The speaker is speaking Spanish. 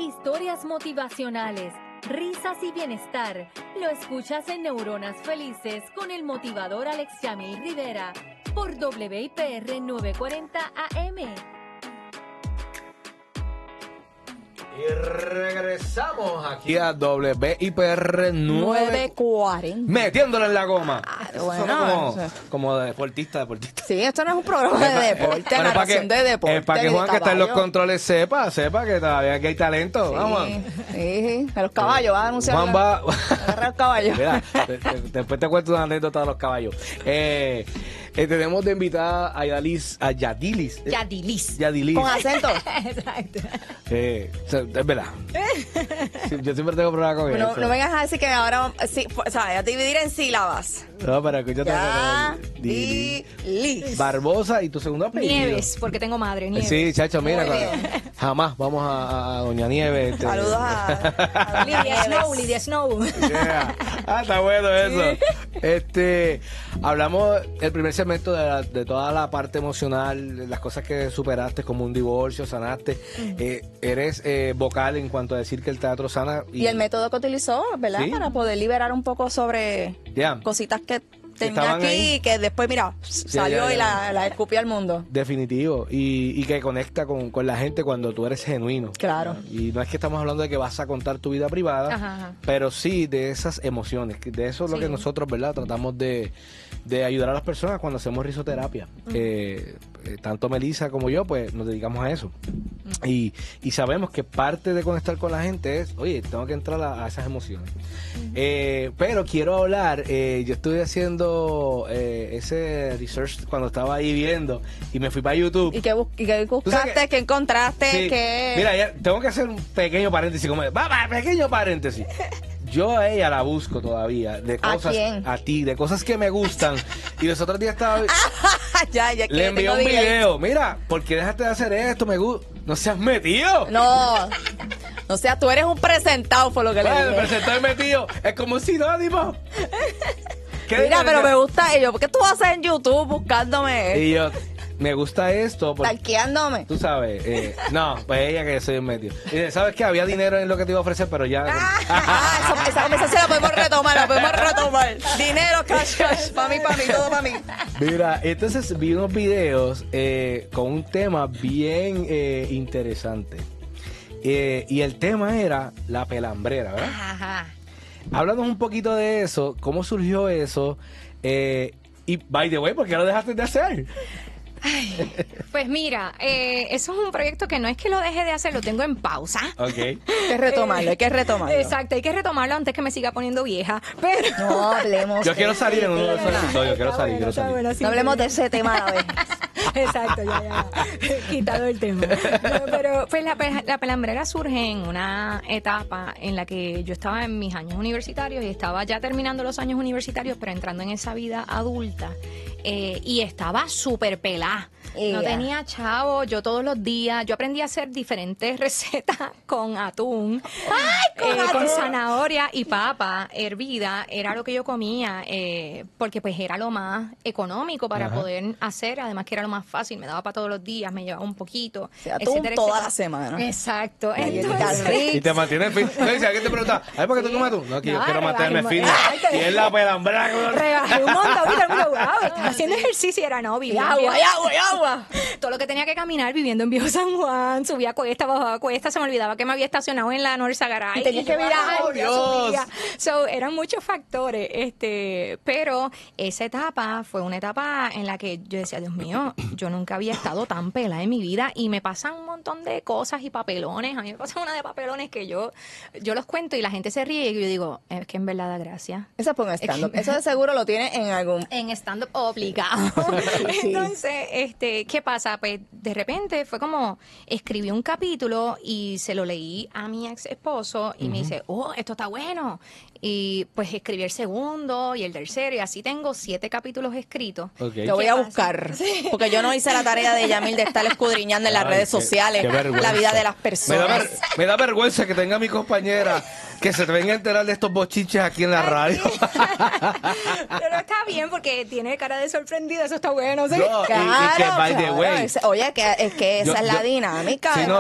Historias motivacionales, risas y bienestar. Lo escuchas en Neuronas Felices con el motivador Alex Yamil Rivera por WIPR 940 AM. Y regresamos aquí a WIPR 940. Metiéndole en la goma. Bueno, como deportista. Sí, esto no es un programa de deporte, narración de deporte. Para que Juan, que está en los controles, sepa que todavía aquí hay talento. Sí, vamos. Sí, a los caballos, va a anunciar. Juan va. Agarra los caballos. Mira, después te cuento una anécdota de los caballos. Tenemos de invitada a Yadilis. Con acento. Exacto. Es verdad. Sí, yo siempre tengo problemas con eso. No vengas a decir que ahora, sí, o sea, a dividir en sílabas. No, pero escúchate. Yadilis. Barbosa y tu segundo apellido. Nieves, porque tengo madre, Nieves. Sí, chacho, mira. Muy bien. Jamás vamos a Doña Nieves. Saludos a Lidia Snow. Yeah. Está bueno eso. Hablamos el primer segmento de toda la parte emocional, las cosas que superaste, como un divorcio, sanaste. Eres vocal en cuanto a decir que el teatro sana. Y el método que utilizó, ¿verdad? ¿Sí? Para poder liberar un poco sobre cositas que tenía aquí y que después, mira, salió y la escupió al mundo. Definitivo. Y que conecta con la gente cuando tú eres genuino. Claro. Y no es que estamos hablando de que vas a contar tu vida privada, pero sí de esas emociones. De eso es lo que nosotros, ¿verdad? Tratamos de ayudar a las personas cuando hacemos risoterapia. Tanto Melissa como yo, pues nos dedicamos a eso. Y sabemos que parte de conectar con la gente es, oye, tengo que entrar a esas emociones. Pero quiero hablar, yo estuve haciendo ese research cuando estaba ahí viendo y me fui para YouTube. ¿Y qué buscaste? ¿Qué encontraste? Sí, mira, ya tengo que hacer un pequeño paréntesis. Pequeño paréntesis. Yo a ella la busco todavía. De cosas, ¿A quién? A ti, de cosas que me gustan. Y los otros días estaba... Le envié un video. Mira, ¿por qué dejaste de hacer esto? Me gusta. No seas metido. No. O sea, tú eres un presentado, por lo que le dije. El presentado y metido es como un sinónimo. Mira, pero me gusta ello. ¿Por qué tú haces en YouTube buscándome? Y yo... Me gusta esto porque... Talqueándome. Tú sabes, no, pues ella que soy un medio. Y dice, ¿sabes qué? Había dinero en lo que te iba a ofrecer, pero ya... Esa conversación la podemos retomar. Dinero, cash, para mí, todo para mí. Mira, entonces vi unos videos con un tema bien interesante. Y el tema era la pelambrera, ¿verdad? Ajá. Háblanos un poquito de eso, cómo surgió eso. Y, by the way, ¿por qué lo dejaste de hacer? Ay, pues mira, eso es un proyecto que no es que lo deje de hacer, lo tengo en pausa. Ok. Hay que retomarlo. Exacto, hay que retomarlo antes que me siga poniendo vieja. Pero no hablemos. Yo quiero salir en uno de esos episodios, quiero salir. Bueno, sí, no hablemos de ese tema a la vez. Exacto, ya. Quitado el tema. No, pero pues la pelambrera surge en una etapa en la que yo estaba en mis años universitarios y estaba ya terminando los años universitarios, pero entrando en esa vida adulta. Y estaba súper pelada. No tenía chavo, yo todos los días, yo aprendí a hacer diferentes recetas con atún, con zanahoria y papa hervida, era lo que yo comía, porque pues era lo más económico para poder hacer, además que era lo más fácil, me daba para todos los días, me llevaba un poquito, atún toda la semana. Exacto. Y te mantienes fin. Dice, ¿alguien te pregunta? ¿Ay, por qué tú comes atún? No, que yo quiero mantenerme fitness. Y es la pelambrera. Rebajé un montón y todo el mundo, wow, estás haciendo ejercicio y era no, vivía agua. Todo lo que tenía que caminar viviendo en Viejo San Juan, subía cuesta, bajaba cuesta, se me olvidaba que me había estacionado en la North Sagaray. Y tenías que mirar. ¡Oh, Dios! So, eran muchos factores, pero esa etapa fue una etapa en la que yo decía, Dios mío, yo nunca había estado tan pelada en mi vida y me pasan un montón de cosas y papelones. A mí me pasa una de papelones que yo los cuento y la gente se ríe y yo digo, es que en verdad da gracia. Eso es por un stand-up. Eso de seguro lo tiene en algún... En stand-up obligado. Sí. Entonces, ¿qué pasa? Pues de repente fue como escribí un capítulo y se lo leí a mi ex esposo y me dice, oh, esto está bueno. Y pues escribí el segundo y el tercero y así tengo 7 capítulos escritos. Lo voy a buscar, porque yo no hice la tarea de Yamil de estar escudriñando en las redes sociales la vida de las personas. Me da vergüenza que tenga mi compañera que se te venga a enterar de estos bochiches aquí en la radio. Pero está bien porque tiene cara de sorprendida, eso está bueno. ¿Sí? No, y que by the way. Oye, que esa es la dinámica. Sí, no,